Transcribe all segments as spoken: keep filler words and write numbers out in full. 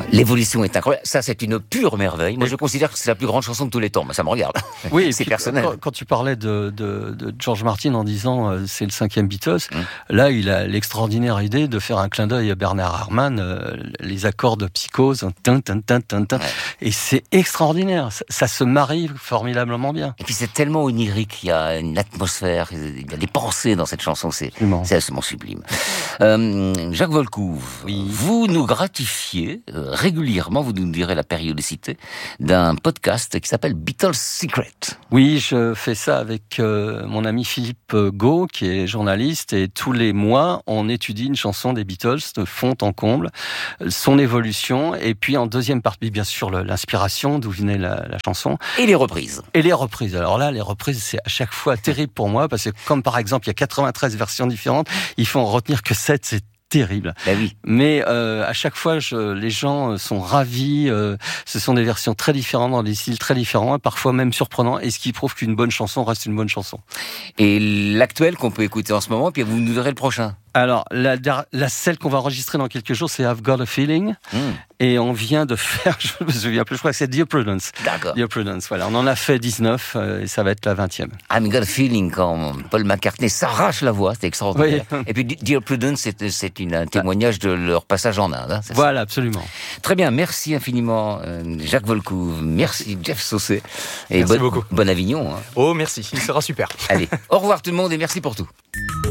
L'évolution est incroyable. Ça, c'est une pure merveille. Moi, je considère que c'est la plus grande chanson de tous les temps. Mais ça me regarde. Oui, c'est puis, personnel. Quand, quand tu parlais de, de, de George Martin en disant euh, c'est le cinquième Beatles, mmh. là, il a l'extraordinaire idée de faire un clin d'œil à Bernard Herrmann, euh, les accords de Psychose, tin, tin, tin, tin, tin. Ouais. Et c'est extraordinaire. Ça, ça se marie formidablement bien. Et puis, c'est tellement onirique. Il y a une atmosphère, il y a des pensées dans cette chanson. C'est, c'est absolument sublime. Euh, Jacques Volcouve, oui. vous nous gratifiez euh, régulièrement, vous nous direz la périodicité, d'un podcast qui s'appelle Beatles Secret. Oui, je fais ça avec euh, mon ami Philippe Gau, qui est journaliste, et tous les mois, on étudie une chanson des Beatles de fond en comble, son évolution, et puis en deuxième partie, bien sûr, l'inspiration, d'où venait la, la chanson. Et les reprises. Et les reprises. Alors là, les reprises, c'est à chaque fois terrible pour moi, parce que comme par exemple, il y a quatre-vingt-treize versions différentes, il faut en retenir que sept, c'est terrible. Ben oui. Mais euh, à chaque fois, je, les gens sont ravis. Euh, ce sont des versions très différentes, dans des styles très différents, et parfois même surprenants, et ce qui prouve qu'une bonne chanson reste une bonne chanson. Et l'actuel qu'on peut écouter en ce moment, puis vous nous direz le prochain. Alors, la, la celle qu'on va enregistrer dans quelques jours, c'est I've Got a Feeling. Mm. Et on vient de faire, je me souviens plus, je crois que c'est Dear Prudence. D'accord. Dear Prudence, voilà. On en a fait dix-neuf, euh, et ça va être la vingtième. I've Got a Feeling, quand Paul McCartney s'arrache la voix, c'est extraordinaire. Oui. Et puis Dear Prudence, c'est, c'est une, un témoignage de leur passage en Inde. Hein, voilà, ça. Absolument. Très bien, merci infiniment euh, Jacques Volcouve, merci Jeff Saucet. Et merci bon, beaucoup. Bon Avignon. Hein. Oh, merci, il sera super. Allez, au revoir tout le monde et merci pour tout.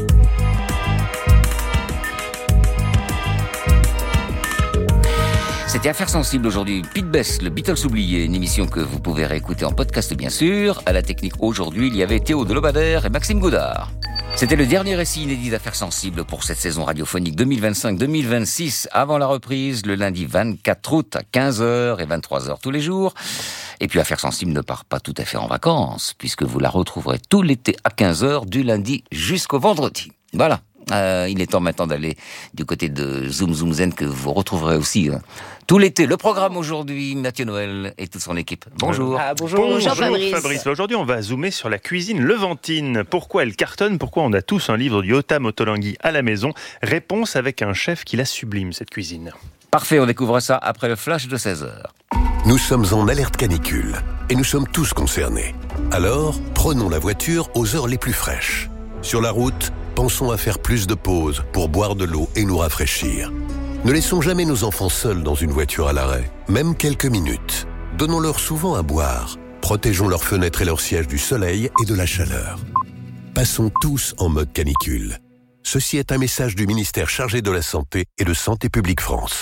C'était Affaires sensibles aujourd'hui. Pete Best, le Beatles oublié, une émission que vous pouvez réécouter en podcast bien sûr. À la technique aujourd'hui, il y avait Théo Delobadère et Maxime Godard. C'était le dernier récit inédit d'Affaires sensibles pour cette saison radiophonique deux mille vingt-cinq deux mille vingt-six, avant la reprise le lundi vingt-quatre août à quinze heures et vingt-trois heures tous les jours. Et puis Affaires sensibles ne part pas tout à fait en vacances, puisque vous la retrouverez tout l'été à quinze heures du lundi jusqu'au vendredi. Voilà. Euh, il est temps maintenant d'aller du côté de Zoom Zoom Zen, que vous retrouverez aussi hein, tout l'été. Le programme aujourd'hui, Mathieu Noël et toute son équipe. Bonjour. Ah, bonjour. Bonjour, bonjour Fabrice. Fabrice. Aujourd'hui, on va zoomer sur la cuisine levantine. Pourquoi elle cartonne ? Pourquoi on a tous un livre du Yotam Ottolenghi à la maison ? Réponse avec un chef qui la sublime, cette cuisine. Parfait, on découvre ça après le flash de seize heures. Nous sommes en alerte canicule et nous sommes tous concernés. Alors, prenons la voiture aux heures les plus fraîches. Sur la route, pensons à faire plus de pauses pour boire de l'eau et nous rafraîchir. Ne laissons jamais nos enfants seuls dans une voiture à l'arrêt, même quelques minutes. Donnons-leur souvent à boire. Protégeons leurs fenêtres et leurs sièges du soleil et de la chaleur. Passons tous en mode canicule. Ceci est un message du ministère chargé de la Santé et de Santé publique France.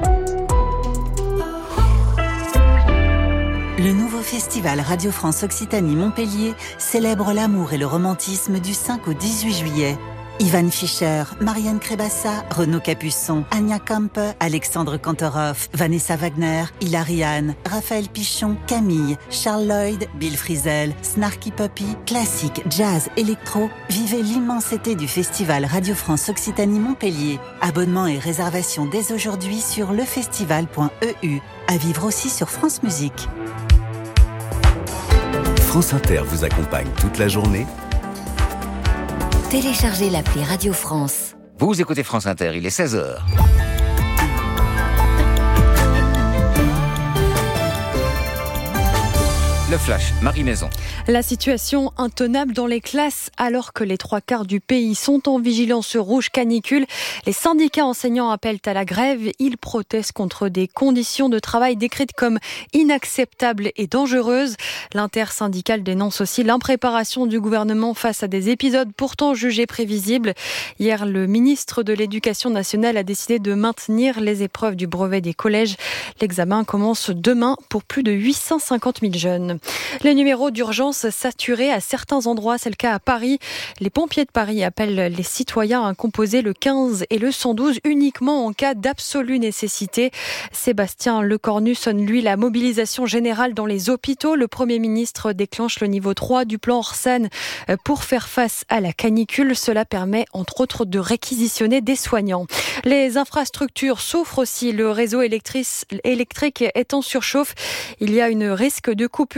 Le nouveau festival Radio France Occitanie Montpellier célèbre l'amour et le romantisme du cinq au dix-huit juillet. Ivan Fischer, Marianne Crébassa, Renaud Capuçon, Anya Kampe, Alexandre Kantorov, Vanessa Wagner, Hilary Hahn, Raphaël Pichon, Camille, Charles Lloyd, Bill Frisell, Snarky Puppy, classique, jazz, électro. Vivez l'immense été du festival Radio France Occitanie Montpellier. Abonnement et réservation dès aujourd'hui sur lefestival point e u. À vivre aussi sur France Musique. France Inter vous accompagne toute la journée. Téléchargez l'appli Radio France. Vous écoutez France Inter, il est seize heures. Le flash, Marie Maison. La situation intenable dans les classes alors que les trois quarts du pays sont en vigilance rouge canicule. Les syndicats enseignants appellent à la grève. Ils protestent contre des conditions de travail décrites comme inacceptables et dangereuses. L'intersyndicale dénonce aussi l'impréparation du gouvernement face à des épisodes pourtant jugés prévisibles. Hier, le ministre de l'Éducation nationale a décidé de maintenir les épreuves du brevet des collèges. L'examen commence demain pour plus de huit cent cinquante mille jeunes. Les numéros d'urgence saturés à certains endroits, c'est le cas à Paris. Les pompiers de Paris appellent les citoyens à composer le quinze et le cent douze uniquement en cas d'absolue nécessité. Sébastien Lecornu sonne lui la mobilisation générale dans les hôpitaux. Le Premier ministre déclenche le niveau trois du plan Orsen pour faire face à la canicule. Cela permet entre autres de réquisitionner des soignants. Les infrastructures souffrent aussi. Le réseau électrique est en surchauffe. Il y a une risque de coupure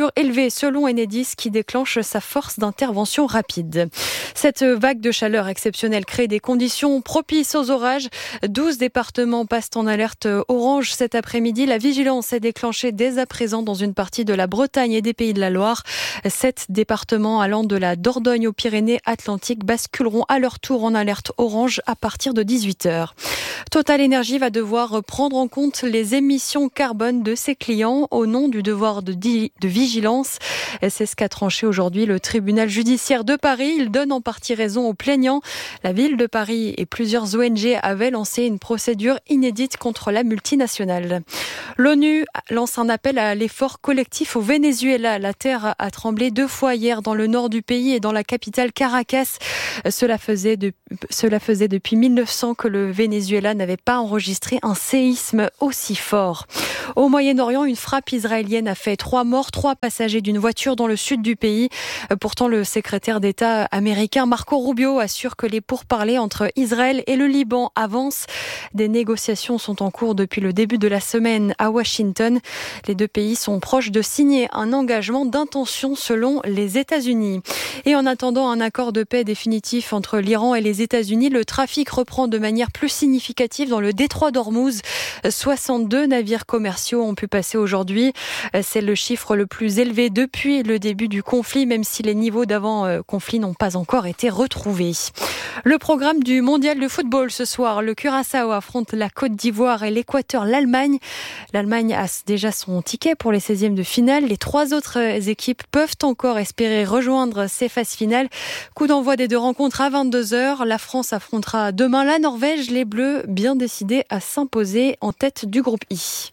température élevée selon Enedis qui déclenche sa force d'intervention rapide. Cette vague de chaleur exceptionnelle crée des conditions propices aux orages. douze départements passent en alerte orange cet après-midi. La vigilance est déclenchée dès à présent dans une partie de la Bretagne et des Pays de la Loire. Sept départements allant de la Dordogne aux Pyrénées-Atlantiques basculeront à leur tour en alerte orange à partir de dix-huit heures. Total Energy va devoir prendre en compte les émissions carbone de ses clients au nom du devoir de, di- de vigilance. C'est ce qu'a tranché aujourd'hui le tribunal judiciaire de Paris. Il donne en partie raison aux plaignants. La ville de Paris et plusieurs O N G avaient lancé une procédure inédite contre la multinationale. L'ONU lance un appel à l'effort collectif au Venezuela. La terre a tremblé deux fois hier dans le nord du pays et dans la capitale Caracas. Cela faisait, de, cela faisait depuis mille neuf cents que le Venezuela n'avait pas enregistré un séisme aussi fort. Au Moyen-Orient, une frappe israélienne a fait trois morts, trois passagers d'une voiture dans le sud du pays. Pourtant, le secrétaire d'État américain Marco Rubio assure que les pourparlers entre Israël et le Liban avancent. Des négociations sont en cours depuis le début de la semaine à Washington. Les deux pays sont proches de signer un engagement d'intention selon les États-Unis. Et en attendant un accord de paix définitif entre l'Iran et les États-Unis, le trafic reprend de manière plus significative dans le détroit d'Ormuz. soixante-deux navires commerciaux ont pu passer aujourd'hui. C'est le chiffre le plus élevé depuis le début du conflit, même si les niveaux d'avant-conflit n'ont pas encore été retrouvés. Le programme du mondial de football ce soir, le Curaçao affronte la Côte d'Ivoire et l'Équateur, l'Allemagne. L'Allemagne a déjà son ticket pour les seizièmes de finale. Les trois autres équipes peuvent encore espérer rejoindre ces phases finales. Coup d'envoi des deux rencontres à vingt-deux heures. La France affrontera demain la Norvège. Les Bleus bien décidés à s'imposer en tête du groupe I.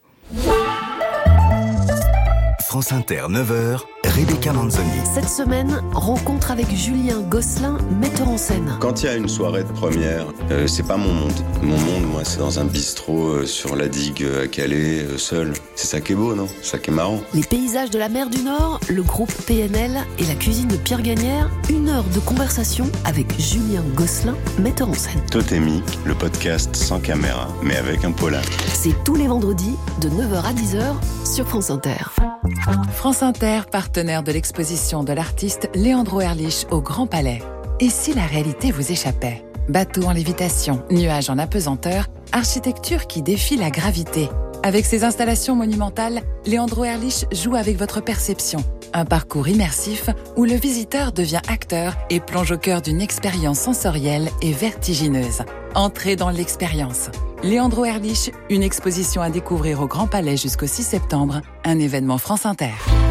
France Inter, neuf heures, Rebecca Manzoni. Cette semaine, rencontre avec Julien Gosselin, metteur en scène. Quand il y a une soirée de première, euh, c'est pas mon monde. Mon monde, moi, c'est dans un bistrot euh, sur la digue euh, à Calais, euh, seul. C'est ça qui est beau, non? C'est ça qui est marrant. Les paysages de la mer du Nord, le groupe P N L et la cuisine de Pierre Gagnère. Une heure de conversation avec Julien Gosselin, metteur en scène. Totémique, le podcast sans caméra, mais avec un polar. C'est tous les vendredis de neuf heures à dix heures sur France Inter. France Inter, partenaire de l'exposition de l'artiste Leandro Erlich au Grand Palais. Et si la réalité vous échappait? Bateau en lévitation, nuages en apesanteur, architecture qui défie la gravité. Avec ses installations monumentales, Leandro Erlich joue avec votre perception. Un parcours immersif où le visiteur devient acteur et plonge au cœur d'une expérience sensorielle et vertigineuse. Entrez dans l'expérience. Leandro Erlich, une exposition à découvrir au Grand Palais jusqu'au six septembre, un événement France Inter.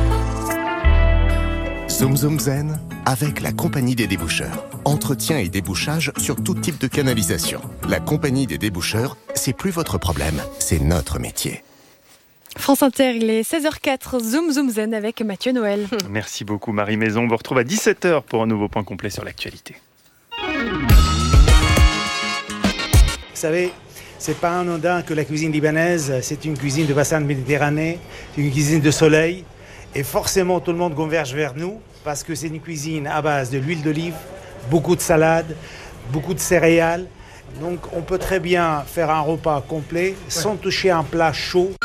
Zoom Zoom Zen avec la Compagnie des déboucheurs. Entretien et débouchage sur tout type de canalisation. La Compagnie des déboucheurs, c'est plus votre problème, c'est notre métier. France Inter, il est seize heures quatre, Zoom Zoom Zen avec Mathieu Noël. Merci beaucoup Marie Maison. On vous retrouve à dix-sept heures pour un nouveau point complet sur l'actualité. Vous savez, c'est pas anodin que la cuisine libanaise, c'est une cuisine de bassin de Méditerranée, c'est une cuisine de soleil. Et forcément, tout le monde converge vers nous parce que c'est une cuisine à base de l'huile d'olive, beaucoup de salades, beaucoup de céréales. Donc on peut très bien faire un repas complet sans toucher un plat chaud.